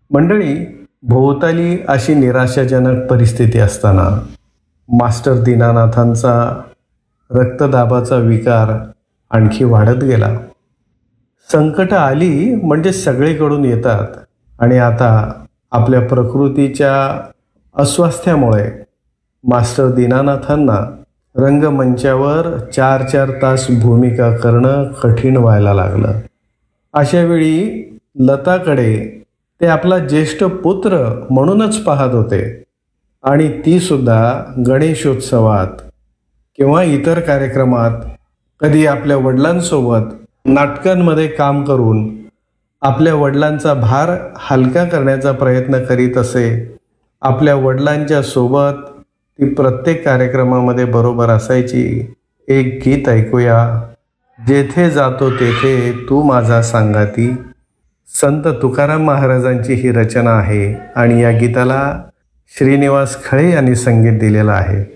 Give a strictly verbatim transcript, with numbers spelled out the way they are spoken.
मंडळी, भोवताली अशी निराशाजनक परिस्थिती असताना मास्टर दीनानाथांचा रक्तदाबाचा विकार आणखी वाढत गेला. संकट आली म्हणजे सगळीकडून येतात आणि आता आपल्या प्रकृतीच्या अस्वास्थ्यामुळे मास्टर दीनानाथांना रंगमंचावर चार चार तास भूमिका करणं कठीण व्हायला लागलं. अशावेळी लताकडे ते आपला ज्येष्ठ पुत्र म्हणूनच पाहत होते आणि ती सुद्धा गणेशोत्सवात किंवा इतर कार्यक्रमात कधी आपल्या वडिलांसोबत नाटकांमध्ये काम करून आपल्या वडिलांचा भार हलका करण्याचा प्रयत्न करीत असे. आपल्या वडिलांच्या सोबत ती प्रत्येक कार्यक्रमामध्ये बरोबर असायची. एक गीत ऐकूया. जेथे जातो तेथे तू माझा सांगाती. संत तुकाराम महाराजांची ही रचना आहे आणि या गीताला श्रीनिवास खळे यांनी संगीत दिलेलं आहे.